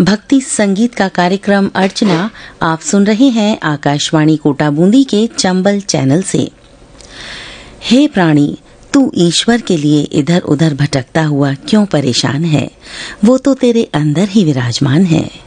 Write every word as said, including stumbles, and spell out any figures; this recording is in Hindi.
भक्ति संगीत का कार्यक्रम अर्चना आप सुन रहे हैं आकाशवाणी कोटा बूंदी के चंबल चैनल से। हे प्राणी, तू ईश्वर के लिए इधर उधर भटकता हुआ क्यों परेशान है? वो तो तेरे अंदर ही विराजमान है।